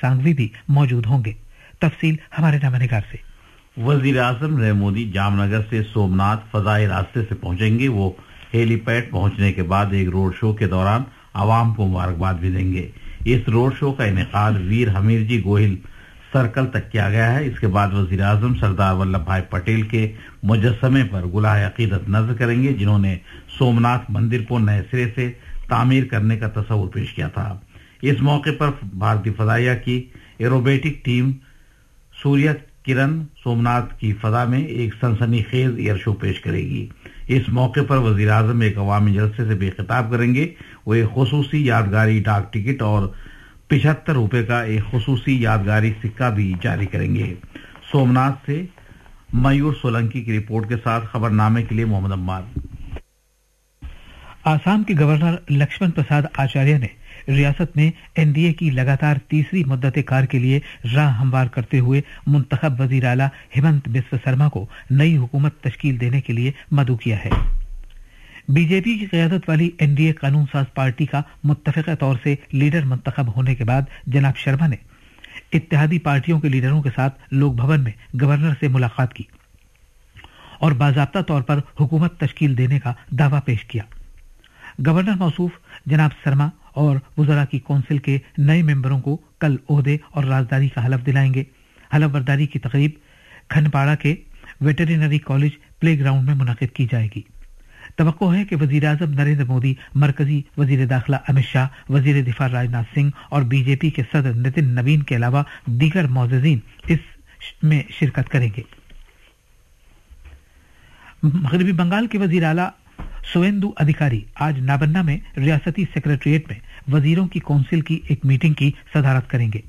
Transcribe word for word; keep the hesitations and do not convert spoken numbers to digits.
सांघवी भी मौजूद होंगे। तफसील हमारे नामानिगार से। वजीर आजम नरेंद्र मोदी जामनगर से सोमनाथ फजाई रास्ते से पहुंचेंगे। वो हेलीपैड पहुंचने के बाद एक रोड शो के दौरान आवाम को मुबारकबाद भी देंगे। इस रोड शो का इनेकाद वीर हमीरजी गोहिल सर्कल तक किया गया है। इसके बाद वजीर आजम सरदार वल्लभ भाई पटेल के मुजस्समे पर गुलाह अकीदत नज़र करेंगे, जिन्होंने सोमनाथ मंदिर को नए सिरे से तामीर करने का तस्वुर पेश किया था। इस मौके पर भारतीय फजाइया की एरोबेटिक टीम सूर्य किरण सोमनाथ की फजा में एक सनसनीखेज एयर शो पेश करेगी। इस मौके पर वजीर आजम एक अवामी जलसे से भी खिताब करेंगे। वो एक खुसूसी यादगारी डाक टिकट और पिछहत्तर रुपए का एक खुसूसी यादगारी सिक्का भी जारी करेंगे। सोमनाथ से मयूर सोलंकी की रिपोर्ट के साथ खबरनामे के लिए मोहम्मद अम्मार। आसाम के गवर्नर लक्ष्मण प्रसाद आचार्य ने रियासत में एनडीए की लगातार तीसरी मुद्दत कार के लिए राह हमवार करते हुए मुंतखब वजीर आला हेमंत बिस्व शर्मा को नई हुकूमत तश्कील देने के लिए मदऊ किया है। बीजेपी की क़यादत वाली एनडीए कानून साज पार्टी का मुत्तफ़िक़ा तौर से लीडर मुंतखब होने के बाद जनाब शर्मा ने इत्तेहादी पार्टियों के लीडरों के साथ लोक भवन में गवर्नर से मुलाकात की और बाज़ाब्ता तौर पर हुकूमत तश्कील देने का दावा पेश किया। गवर्नर मौसूफ जनाब शर्मा और वज़रा की कौंसिल के नए मेंबरों को कल ओहदे और राजदारी का हलफ दिलाएंगे। हलफ बर्दारी की तकरीब खनपाड़ा के वेटरिनरी कॉलेज प्ले ग्राउंड में मुनक़िद की जाएगी। तवक्को है कि वजीर आजम नरेंद्र मोदी, मरकजी वजीर दाखिला अमित शाह, वजीर दिफा राजनाथ सिंह और बीजेपी के सदर नितिन नवीन के अलावा दीगर मौजूदीन इसमें शिरकत करेंगे। मगरबी बंगाल के वजीर आला सुवेंदु अधिकारी आज नाबन्ना में रियासती सेक्रेटरीट में वजीरों की कौंसिल की एक मीटिंग की सदारत करेंगे।